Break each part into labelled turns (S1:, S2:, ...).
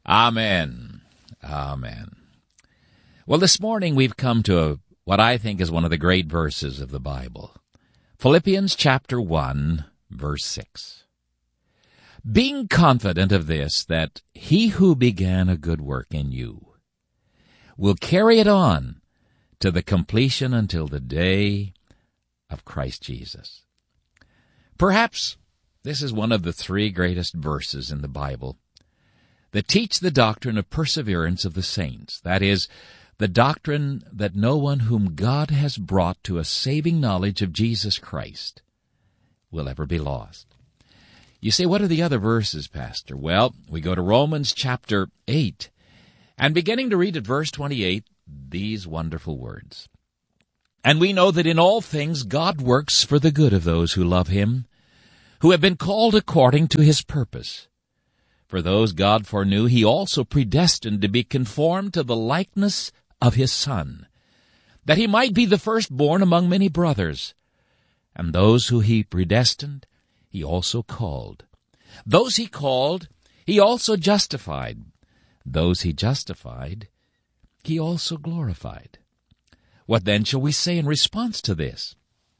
S1: Amen. Amen. Well, this morning we've come to what I think is one of the great verses of the Bible. Philippians chapter 1, verse 6. Being confident of this, that he who began a good work in you will carry it on to the completion until the day of Christ Jesus. Perhaps this is one of the three greatest verses in the Bible that teach the doctrine of perseverance of the saints. That is, the doctrine that no one whom God has brought to a saving knowledge of Jesus Christ will ever be lost. You say, what are the other verses, Pastor? Well, we go to Romans chapter 8, and beginning to read at verse 28, these wonderful words. And we know that in all things God works for the good of those who love him, who have been called according to his purpose. For those God foreknew, he also predestined to be conformed to the likeness of his Son, that he might be the firstborn among many brothers. And those who he predestined, he also called. Those he called, he also justified. Those he justified, he also glorified. What then shall we say in response to this?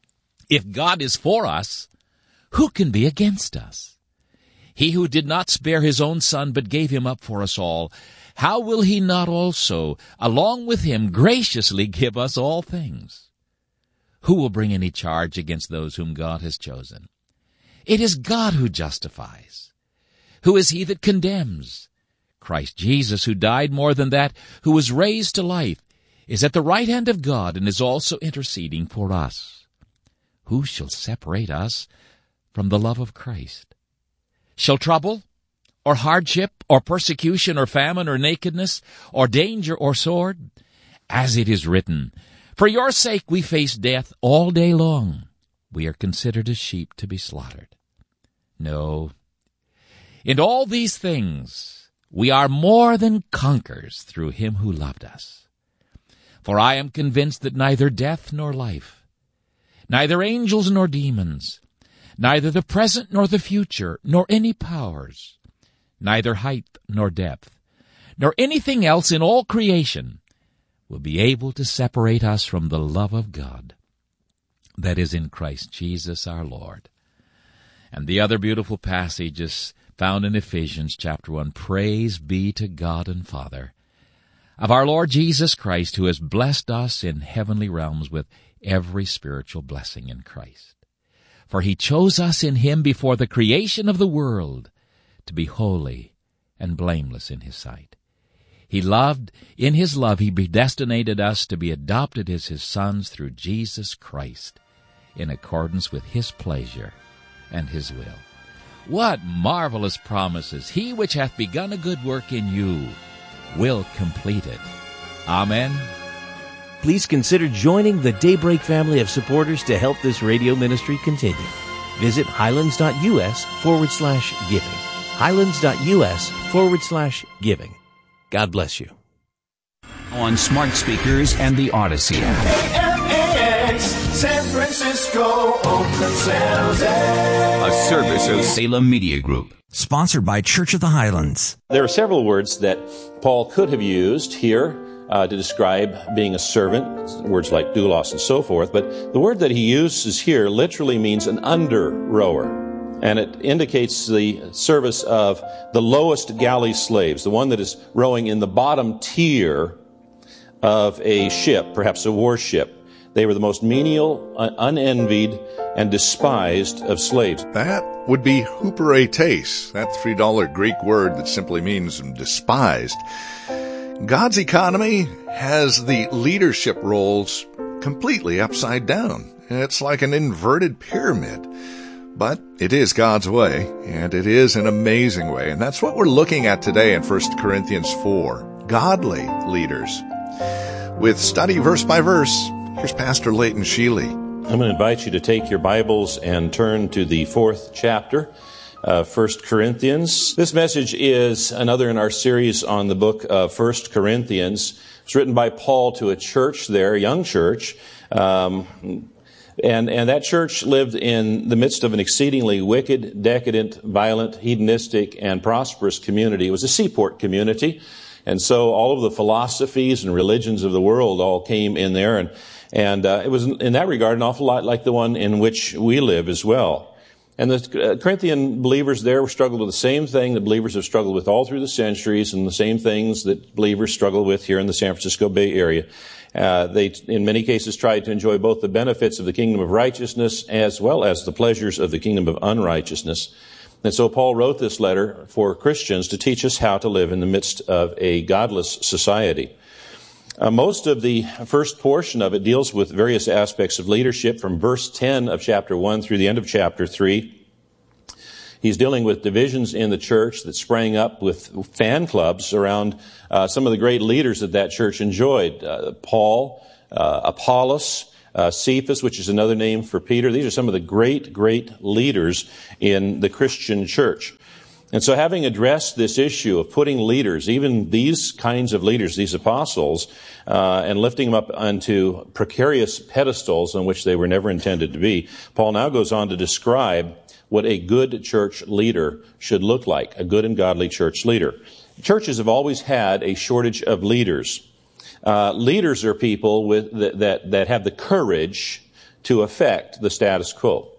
S1: If God is for us, who can be against us? He who did not spare his own Son, but gave him up for us all, how will he not also, along with him, graciously give us all things? Who will bring any charge against those whom God has chosen? It is God who justifies. Who is he that condemns? Christ Jesus, who died, more than that, who was raised to life, is at the right hand of God and is also interceding for us. Who shall separate us from the love of Christ? Shall trouble, or hardship, or persecution, or famine, or nakedness, or danger, or sword? As it is written, for your sake we face death all day long. We are considered as sheep to be slaughtered. No. In all these things we are more than conquerors through him who loved us. For I am convinced that neither death nor life, neither angels nor demons, neither the present nor the future, nor any powers, neither height nor depth, nor anything else in all creation will be able to separate us from the love of God that is in Christ Jesus our Lord. And the other beautiful passage is found in Ephesians chapter 1. Praise be to God and Father of our Lord Jesus Christ, who has blessed us in heavenly realms with every spiritual blessing in Christ. For he chose us in him before the creation of the world to be holy and blameless in his sight. In his love, he predestinated us to be adopted as his sons through Jesus Christ, in accordance with his pleasure and his will. What marvelous promises! He which hath begun a good work in you will complete it. Amen.
S2: Please consider joining the Daybreak family of supporters to help this radio ministry continue. Visit highlands.us/giving. highlands.us/giving. God bless you.
S3: On smart speakers and the Odyssey app.
S4: San Francisco, Oakland, San Jose.
S3: A service of Salem Media Group.
S5: Sponsored by Church of the Highlands.
S6: There are several words that Paul could have used here to describe being a servant, words like doulos and so forth, but the word that he uses here literally means an under-rower, and it indicates the service of the lowest galley slaves, the one that is rowing in the bottom tier of a ship, perhaps a warship. They were the most menial, unenvied, and despised of slaves.
S7: That would be huperetes, that $3 Greek word that simply means despised. God's economy has the leadership roles completely upside down. It's like an inverted pyramid. But it is God's way, and it is an amazing way. And that's what we're looking at today in 1 Corinthians 4. Godly leaders. With study verse by verse, here's Pastor Leighton Sheely.
S6: I'm going to invite you to take your Bibles and turn to the 4th chapter of 1 Corinthians. This message is another in our series on the book of 1 Corinthians. It's written by Paul to a church there, a young church, And that church lived in the midst of an exceedingly wicked, decadent, violent, hedonistic, and prosperous community. It was a seaport community. And so all of the philosophies and religions of the world all came in there. And it was, in that regard, an awful lot like the one in which we live as well. And the Corinthian believers there struggled with the same thing that believers have struggled with all through the centuries, and the same things that believers struggle with here in the San Francisco Bay Area. They, in many cases, tried to enjoy both the benefits of the kingdom of righteousness as well as the pleasures of the kingdom of unrighteousness. And so Paul wrote this letter for Christians to teach us how to live in the midst of a godless society. Most of the first portion of it deals with various aspects of leadership from verse 10 of chapter 1 through the end of chapter 3. He's dealing with divisions in the church that sprang up with fan clubs around some of the great leaders that church enjoyed. Paul, Apollos, Cephas, which is another name for Peter. These are some of the great, great leaders in the Christian church. And so having addressed this issue of putting leaders, even these kinds of leaders, these apostles, and lifting them up onto precarious pedestals on which they were never intended to be, Paul now goes on to describe what a good church leader should look like, a good and godly church leader. Churches have always had a shortage of leaders. Leaders are people that have the courage to affect the status quo.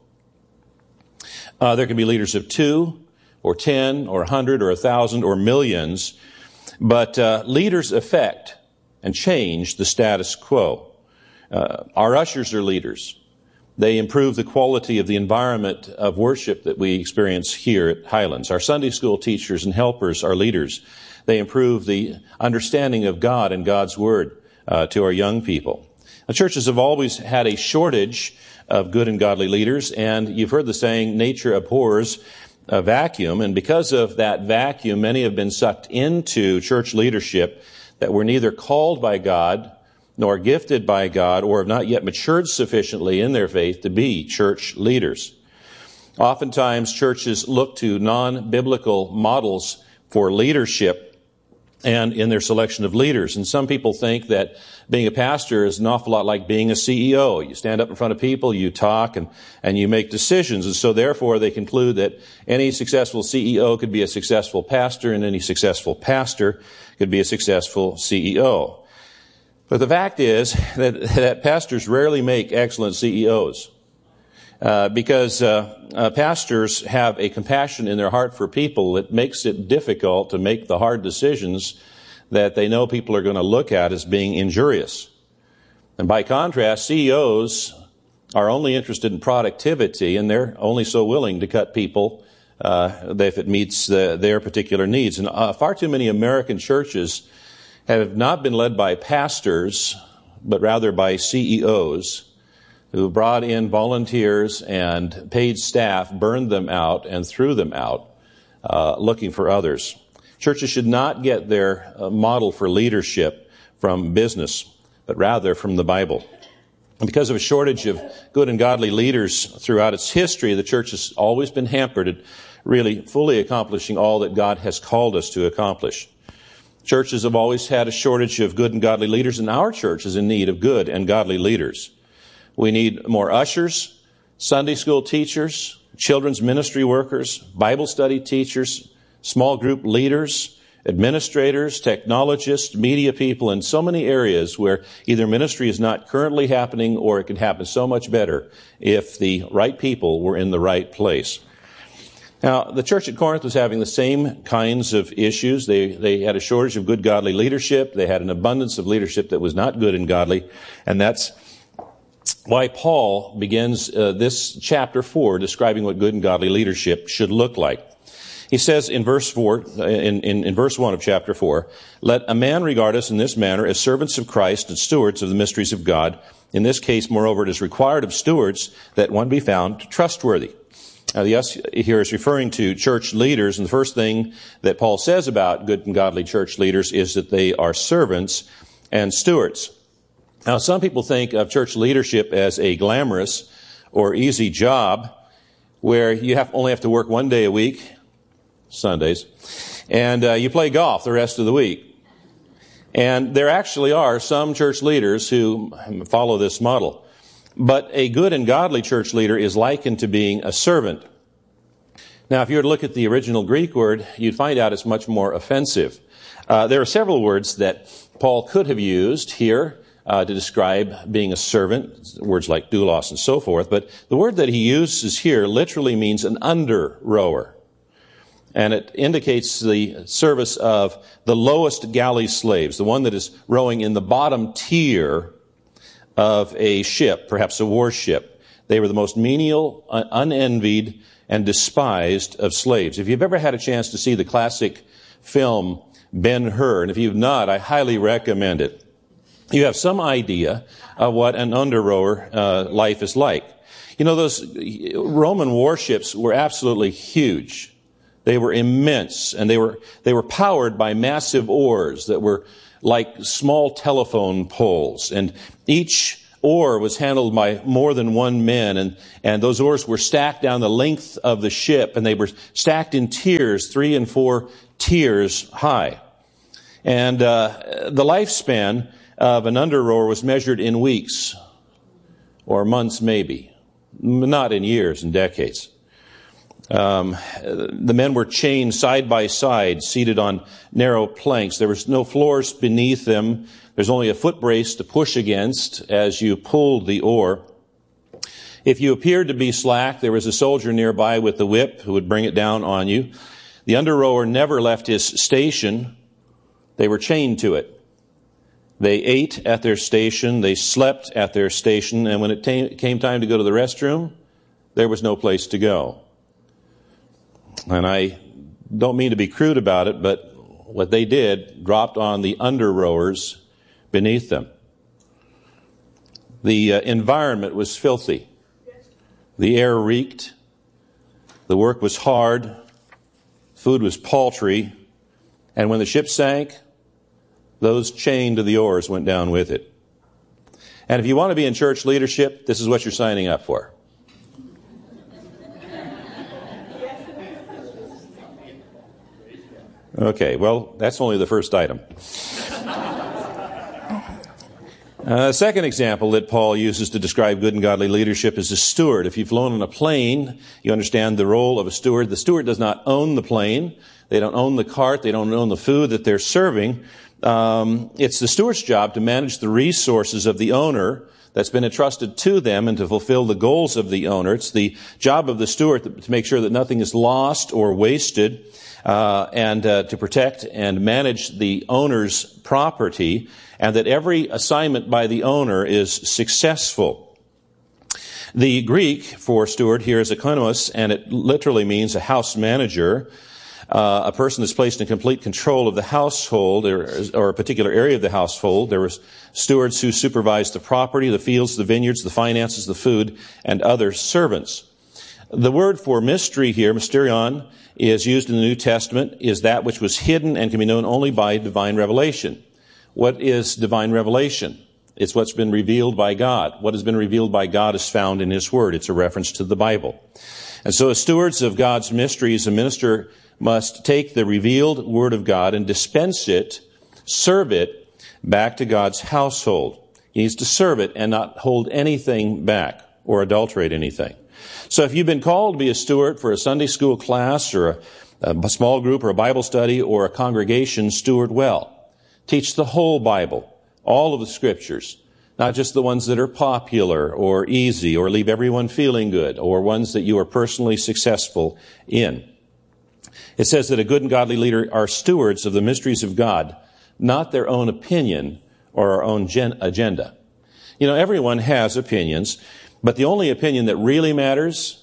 S6: There can be leaders of 2 or 10 or 100 or 1,000 or millions, but leaders affect and change the status quo. Our ushers are leaders. They improve the quality of the environment of worship that we experience here at Highlands. Our Sunday school teachers and helpers are leaders. They improve the understanding of God and God's Word to our young people. The churches have always had a shortage of good and godly leaders, and you've heard the saying, nature abhors a vacuum, and because of that vacuum, many have been sucked into church leadership that were neither called by God nor gifted by God, or have not yet matured sufficiently in their faith to be church leaders. Oftentimes, churches look to non-biblical models for leadership and in their selection of leaders. And some people think that being a pastor is an awful lot like being a CEO. You stand up in front of people, you talk, and you make decisions. And so therefore, they conclude that any successful CEO could be a successful pastor, and any successful pastor could be a successful CEO. But the fact is that pastors rarely make excellent CEOs because pastors have a compassion in their heart for people that makes it difficult to make the hard decisions that they know people are going to look at as being injurious. And by contrast, CEOs are only interested in productivity, and they're only so willing to cut people if it meets their particular needs. And far too many American churches have not been led by pastors, but rather by CEOs who brought in volunteers and paid staff, burned them out, and threw them out, looking for others. Churches should not get their model for leadership from business, but rather from the Bible. And because of a shortage of good and godly leaders throughout its history, the church has always been hampered at really fully accomplishing all that God has called us to accomplish. Churches have always had a shortage of good and godly leaders, and our church is in need of good and godly leaders. We need more ushers, Sunday school teachers, children's ministry workers, Bible study teachers, small group leaders, administrators, technologists, media people, in so many areas where either ministry is not currently happening or it could happen so much better if the right people were in the right place. Now, the church at Corinth was having the same kinds of issues. They had a shortage of good, godly leadership. They had an abundance of leadership that was not good and godly. And that's why Paul begins this chapter 4 describing what good and godly leadership should look like. He says in verse 4, in verse 1 of chapter 4, "Let a man regard us in this manner as servants of Christ and stewards of the mysteries of God. In this case, moreover, it is required of stewards that one be found trustworthy." Now, the us here is referring to church leaders, and the first thing that Paul says about good and godly church leaders is that they are servants and stewards. Now, some people think of church leadership as a glamorous or easy job where you only have to work one day a week, Sundays, and you play golf the rest of the week. And there actually are some church leaders who follow this model. But a good and godly church leader is likened to being a servant. Now, if you were to look at the original Greek word, you'd find out it's much more offensive. There are several words that Paul could have used here to describe being a servant, words like doulos and so forth, but the word that he uses here literally means an under-rower. And it indicates the service of the lowest galley slaves, the one that is rowing in the bottom tier of a ship, perhaps a warship. They were the most menial, unenvied, and despised of slaves. If you've ever had a chance to see the classic film Ben-Hur, and if you've not, I highly recommend it. You have some idea of what an under-rower life is like. You know, those Roman warships were absolutely huge. They were immense, and they were powered by massive oars that were like small telephone poles. And each oar was handled by more than one man, and those oars were stacked down the length of the ship, and they were stacked in tiers, 3 and 4 tiers high. And the lifespan of an under-rower was measured in weeks, or months maybe, not in years and decades. The men were chained side by side, seated on narrow planks. There was no floors beneath them. There's only a foot brace to push against as you pulled the oar. If you appeared to be slack, there was a soldier nearby with the whip who would bring it down on you. The under-rower never left his station. They were chained to it. They ate at their station. They slept at their station. And when it came time to go to the restroom, there was no place to go. And I don't mean to be crude about it, but what they did dropped on the under-rowers beneath them. The environment was filthy. The air reeked. The work was hard. Food was paltry. And when the ship sank, those chained to the oars went down with it. And if you want to be in church leadership, this is what you're signing up for. Okay, well, that's only the first item. Second example that Paul uses to describe good and godly leadership is a steward. If you've flown on a plane, you understand the role of a steward. The steward does not own the plane. They don't own the cart. They don't own the food that they're serving. It's the steward's job to manage the resources of the owner that's been entrusted to them and to fulfill the goals of the owner. It's the job of the steward to make sure that nothing is lost or wasted, and to protect and manage the owner's property, and that every assignment by the owner is successful. The Greek for steward here is ekonomos, and it literally means a house manager, a person that's placed in complete control of the household or a particular area of the household. There was stewards who supervised the property, the fields, the vineyards, the finances, the food, and other servants. The word for mystery here, mysterion, is used in the New Testament, is that which was hidden and can be known only by divine revelation. What is divine revelation? It's what's been revealed by God. What has been revealed by God is found in His Word. It's a reference to the Bible. And so as stewards of God's mysteries, a minister must take the revealed Word of God and dispense it, serve it, back to God's household. He needs to serve it and not hold anything back or adulterate anything. So if you've been called to be a steward for a Sunday school class or a small group or a Bible study or a congregation, steward well. Teach the whole Bible, all of the Scriptures, not just the ones that are popular or easy or leave everyone feeling good or ones that you are personally successful in. It says that a good and godly leader are stewards of the mysteries of God, not their own opinion or our own agenda. You know, everyone has opinions, but the only opinion that really matters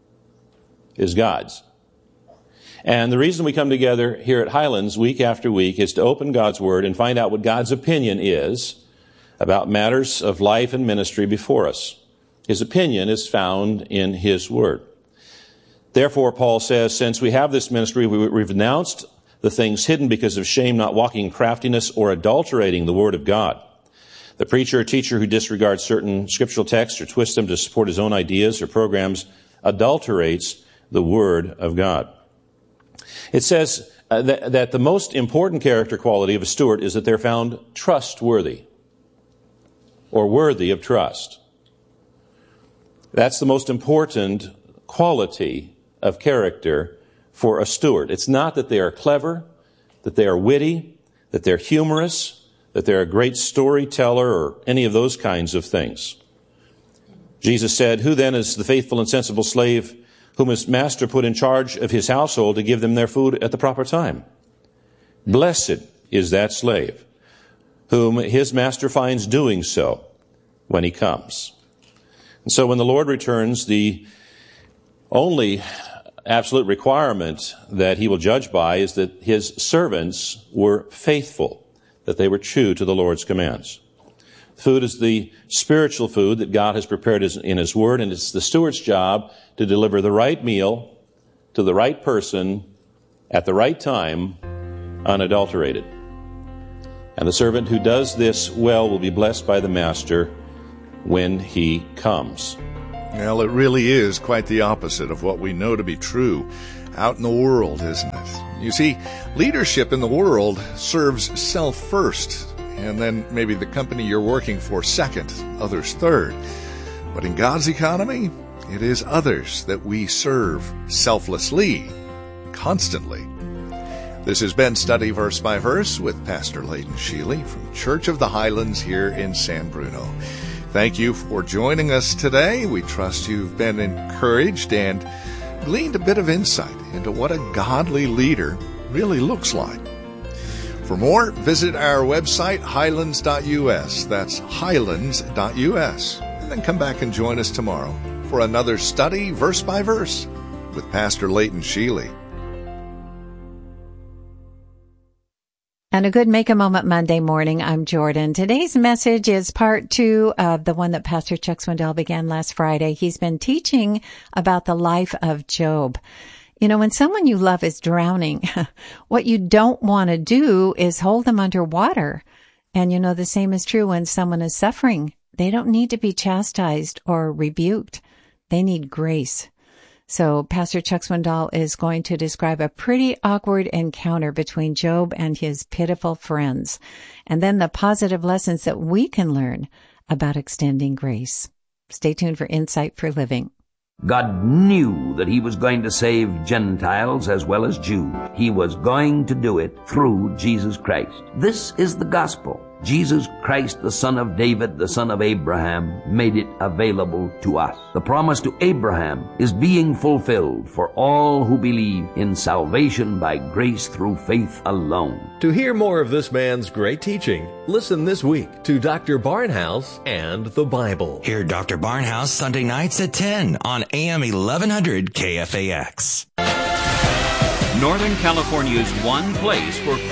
S6: is God's. And the reason we come together here at Highlands week after week is to open God's Word and find out what God's opinion is about matters of life and ministry before us. His opinion is found in His Word. Therefore, Paul says, since we have this ministry, we've renounced the things hidden because of shame, not walking in craftiness or adulterating the Word of God. The preacher or teacher who disregards certain scriptural texts or twists them to support his own ideas or programs adulterates the Word of God. It says that the most important character quality of a steward is that they're found trustworthy or worthy of trust. That's the most important quality of character for a steward. It's not that they are clever, that they are witty, that they're humorous, that they're a great storyteller, or any of those kinds of things. Jesus said, "Who then is the faithful and sensible slave whom his master put in charge of his household to give them their food at the proper time? Blessed is that slave whom his master finds doing so when he comes." And so when the Lord returns, the only absolute requirement that he will judge by is that his servants were faithful, that they were true to the Lord's commands. Food is the spiritual food that God has prepared in his word, and it's the steward's job to deliver the right meal to the right person at the right time, unadulterated. And the servant who does this well will be blessed by the master when he comes.
S7: Well, it really is quite the opposite of what we know to be true out in the world, isn't it? You see, leadership in the world serves self first, and then maybe the company you're working for second, others third. But in God's economy, it is others that we serve selflessly, constantly. This has been Study Verse by Verse with Pastor Leighton Sheely from Church of the Highlands here in San Bruno. Thank you for joining us today. We trust you've been encouraged and gleaned a bit of insight into what a godly leader really looks like. For more, visit our website, highlands.us. That's highlands.us. And then come back and join us tomorrow for another Study Verse by Verse with Pastor Leighton Sheely.
S8: And a good Make a Moment Monday morning. I'm Jordan. Today's message is part 2 of the one that Pastor Chuck Swindoll began last Friday. He's been teaching about the life of Job. You know, when someone you love is drowning, what you don't want to do is hold them underwater. And you know, the same is true when someone is suffering. They don't need to be chastised or rebuked. They need grace. So Pastor Chuck Swindoll is going to describe a pretty awkward encounter between Job and his pitiful friends, and then the positive lessons that we can learn about extending grace. Stay tuned for Insight for Living.
S9: God knew that he was going to save Gentiles as well as Jews. He was going to do it through Jesus Christ. This is the gospel. Jesus Christ, the son of David, the son of Abraham, made it available to us. The promise to Abraham is being fulfilled for all who believe in salvation by grace through faith alone.
S10: To hear more of this man's great teaching, listen this week to Dr. Barnhouse and the Bible.
S5: Hear Dr. Barnhouse Sunday nights at 10 on AM 1100 KFAX.
S3: Northern California's one place for